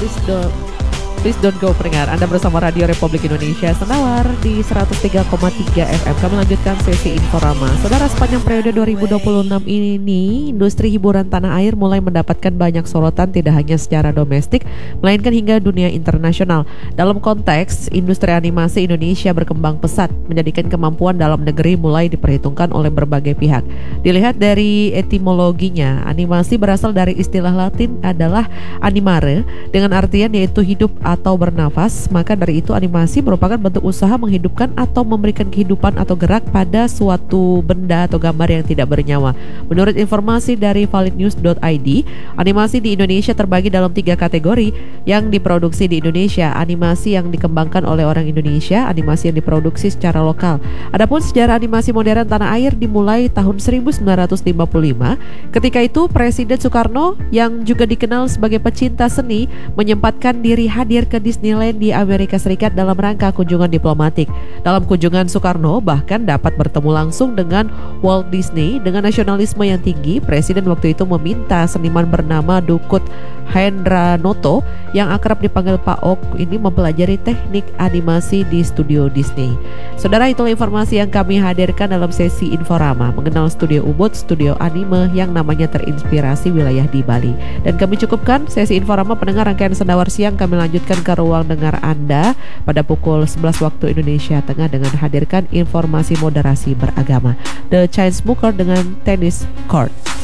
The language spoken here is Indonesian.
Please don't go pendengar. Anda bersama Radio Republik Indonesia Senawar di 103,3 FM. Kami lanjutkan sesi Inforama. Saudara, sepanjang periode 2026 ini, industri hiburan tanah air mulai mendapatkan banyak sorotan tidak hanya secara domestik, melainkan hingga dunia internasional. Dalam konteks, industri animasi Indonesia berkembang pesat, menjadikan kemampuan dalam negeri mulai diperhitungkan oleh berbagai pihak. Dilihat dari etimologinya, animasi berasal dari istilah Latin adalah animare, dengan artian yaitu hidup atau bernafas. Maka dari itu animasi merupakan bentuk usaha menghidupkan atau memberikan kehidupan atau gerak pada suatu benda atau gambar yang tidak bernyawa. Menurut informasi dari validnews.id, animasi di Indonesia terbagi dalam 3 kategori yang diproduksi di Indonesia: animasi yang dikembangkan oleh orang Indonesia, animasi yang diproduksi secara lokal. Adapun sejarah animasi modern tanah air dimulai tahun 1955. Ketika itu Presiden Soekarno yang juga dikenal sebagai pecinta seni menyempatkan diri hadir ke Disneyland di Amerika Serikat dalam rangka kunjungan diplomatik. Dalam kunjungan, Soekarno bahkan dapat bertemu langsung dengan Walt Disney. Dengan nasionalisme yang tinggi, Presiden waktu itu meminta seniman bernama Dukut Hendranoto yang akrab dipanggil Pak Ok ini mempelajari teknik animasi di studio Disney. Saudara, itulah informasi yang kami hadirkan dalam sesi Inforama mengenal studio Ubud, studio anime yang namanya terinspirasi wilayah di Bali. Dan kami cukupkan sesi Inforama pendengar. Rangkaian Sendawar Siang kami lanjutkan ke ruang dengar Anda pada pukul 11 waktu Indonesia Tengah dengan hadirkan informasi moderasi beragama. The Chainsmokers dengan Tennis Court.